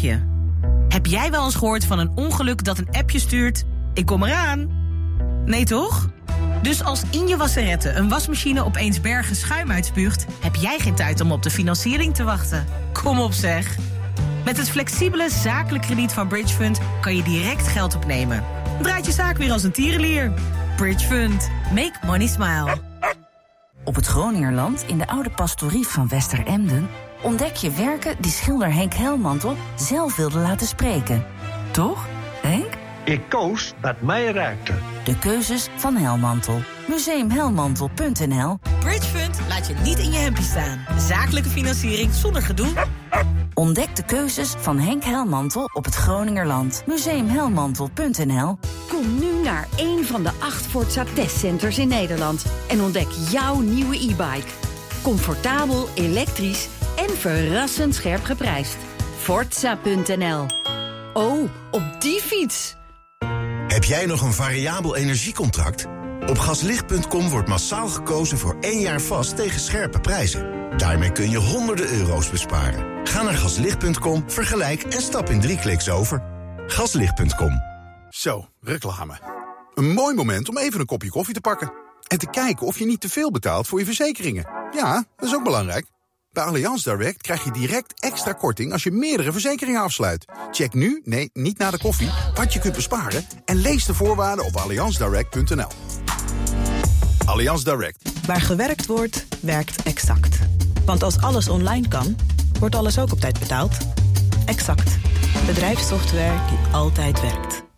je. Heb jij wel eens gehoord van een ongeluk dat een appje stuurt? Ik kom eraan. Nee toch? Dus als in je wasserette een wasmachine opeens bergen schuim uitspuugt, heb jij geen tijd om op de financiering te wachten. Kom op zeg. Met het flexibele zakelijk krediet van Bridgefund kan je direct geld opnemen. Draait je zaak weer als een tierenlier. Bridgefund. Make money smile. Op het Groningerland, in de oude pastorie van Westeremden, ontdek je werken die schilder Henk Helmantel zelf wilde laten spreken. Toch, Henk? Ik koos wat mij raakte. De keuzes van Helmantel. Museumhelmantel.nl. Bridgefund laat je niet in je hempje staan. Zakelijke financiering zonder gedoe. Ontdek de keuzes van Henk Helmantel op het Groningerland. Museumhelmantel.nl. Kom nu naar een van de 8 Forza testcenters in Nederland en ontdek jouw nieuwe e-bike. Comfortabel, elektrisch en verrassend scherp geprijsd. Forza.nl. Oh, op die fiets! Heb jij nog een variabel energiecontract? Op gaslicht.com wordt massaal gekozen voor 1 jaar vast tegen scherpe prijzen. Daarmee kun je honderden euro's besparen. Ga naar gaslicht.com, vergelijk en stap in 3 kliks over. Gaslicht.com. Zo, reclame. Een mooi moment om even een kopje koffie te pakken. En te kijken of je niet te veel betaalt voor je verzekeringen. Ja, dat is ook belangrijk. Bij Allianz Direct krijg je direct extra korting als je meerdere verzekeringen afsluit. Check nu, nee, niet na de koffie, wat je kunt besparen en lees de voorwaarden op allianzdirect.nl. Allianz Direct. Waar gewerkt wordt, werkt Exact. Want als alles online kan, wordt alles ook op tijd betaald. Exact. Bedrijfssoftware die altijd werkt.